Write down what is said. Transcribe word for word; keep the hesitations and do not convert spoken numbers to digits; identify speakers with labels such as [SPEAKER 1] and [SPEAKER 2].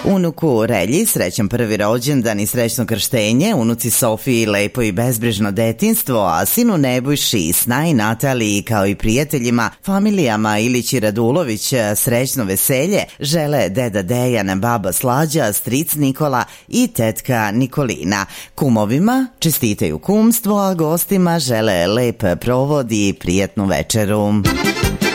[SPEAKER 1] Unuku Relji srećan prvi rođendan i srećno krštenje, unuci Sofiji lepo i bezbrižno detinstvo, a sinu Nebojši, Snaji, Nataliji kao i prijateljima, familijama Ilić i Radulović srećno veselje žele deda Dejan, baba Slađa, stric Nikola i tetka Nikolina. Kumovima čestitaju kumstvo, a gostima žele lep provod i prijatnu večeru.